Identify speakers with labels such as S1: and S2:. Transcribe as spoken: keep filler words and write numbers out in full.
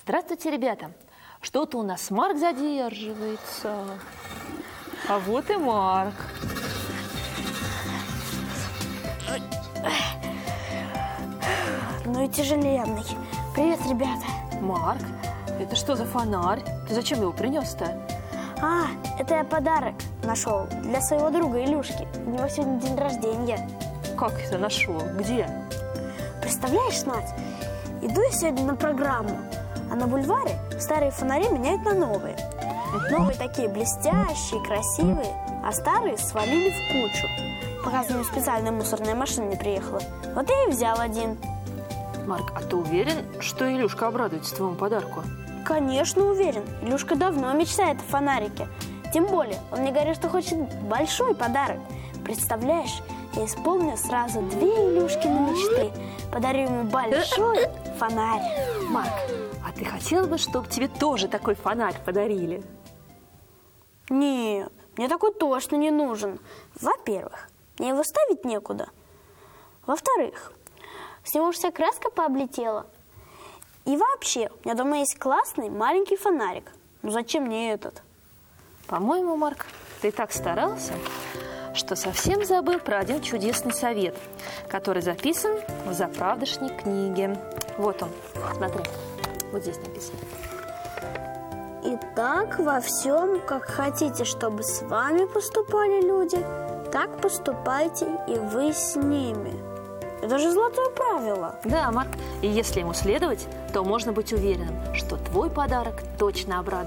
S1: Здравствуйте, ребята! Что-то у нас Марк задерживается. А вот и Марк.
S2: Ну и тяжеленный. Привет, ребята.
S1: Марк, это что за фонарь? Ты зачем его принес-то?
S2: А, это я подарок нашел для своего друга Илюшки. У него сегодня день рождения.
S1: Как это нашел? Где?
S2: Представляешь, Надь, иду я сегодня на программу, а на бульваре старые фонари меняют на новые. Новые такие блестящие, красивые, а старые свалили в кучу, пока за ним специальная мусорная машина не приехала. Вот я и взял один.
S1: Марк, а ты уверен, что Илюшка обрадуется твоему подарку?
S2: Конечно, уверен. Илюшка давно мечтает о фонарике. Тем более, он мне говорит, что хочет большой подарок. Представляешь, я исполню сразу две Илюшкины мечты. Подарю ему большой фонарь.
S1: Марк, а ты хотел бы, чтобы тебе тоже такой фонарь подарили?
S2: Нет, мне такой точно не нужен. Во-первых, мне его ставить некуда. Во-вторых, с него вся краска пооблетела. И вообще, у меня дома есть классный маленький фонарик. Ну зачем мне этот?
S1: По-моему, Марк, ты так старался, что совсем забыл про один чудесный совет, который записан в заправдошней книге. Вот он, смотри, вот здесь написано.
S2: Итак, во всем, как хотите, чтобы с вами поступали люди, так поступайте и вы с ними. Это же золотое правило.
S1: Да, Марк, и если ему следовать, то можно быть уверенным, что твой подарок точно обрадует.